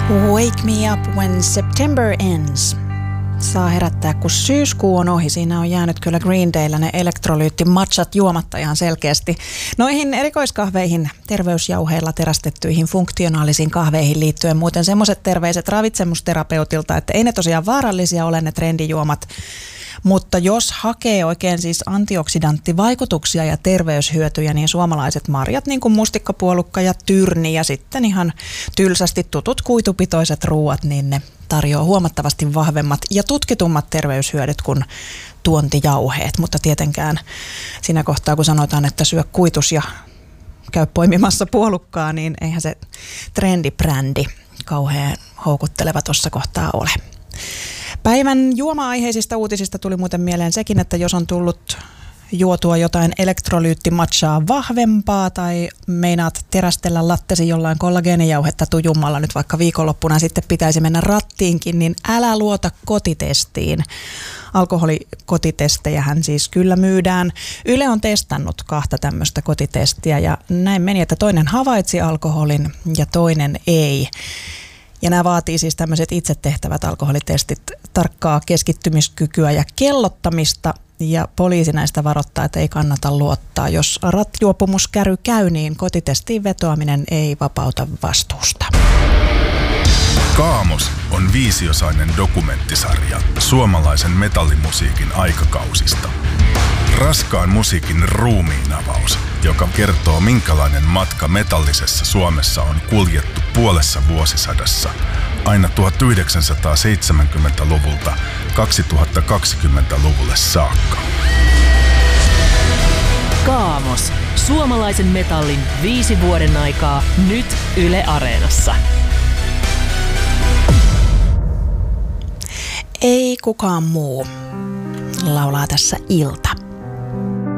Wake me up when September ends. Saa herättää, kun syyskuu on ohi. Siinä on jäänyt kyllä Green Dayllä ne elektrolyytti-matchat juomatta ihan selkeästi. Noihin erikoiskahveihin, terveysjauheilla terästettyihin funktionaalisiin kahveihin liittyen muuten semmoiset terveiset ravitsemusterapeutilta, että ei ne tosiaan vaarallisia ole ne trendijuomat. Mutta jos hakee oikein siis antioksidanttivaikutuksia ja terveyshyötyjä, niin suomalaiset marjat, niin kuin mustikkapuolukka ja tyrni ja sitten ihan tylsästi tutut kuitupitoiset ruuat, niin ne tarjoaa huomattavasti vahvemmat ja tutkitummat terveyshyödyt kuin tuontijauheet. Mutta tietenkään siinä kohtaa, kun sanotaan, että syö kuitus ja käy poimimassa puolukkaa, niin eihän se trendibrändi kauhean houkutteleva tuossa kohtaa ole. Päivän juoma-aiheisista uutisista tuli muuten mieleen sekin, että jos on tullut juotua jotain elektrolyyttimatchaa vahvempaa tai meinaat terästellä lattesi jollain kollageenijauhetta tujummalla nyt vaikka viikonloppuna sitten pitäisi mennä rattiinkin, niin älä luota kotitestiin. Alkoholikotitestejähän siis kyllä myydään. Yle on testannut 2 tämmöistä kotitestiä ja näin meni, että toinen havaitsi alkoholin ja toinen ei. Ja nämä vaatii siis tämmöiset itse tehtävät alkoholitestit tarkkaa keskittymiskykyä ja kellottamista. Ja poliisi näistä varoittaa, että ei kannata luottaa. Jos rattijuopumuskäry käy, niin kotitestiin vetoaminen ei vapauta vastuusta. Kaamos on 5-osainen dokumenttisarja suomalaisen metallimusiikin aikakausista. Raskaan musiikin ruumiinavaus, joka kertoo minkälainen matka metallisessa Suomessa on kuljettu puolessa vuosisadassa aina 1970-luvulta 2020-luvulle saakka. Kaamos. Suomalaisen metallin 5 vuoden aikaa nyt Yle Areenassa. Ei kukaan muu laulaa tässä Ilta.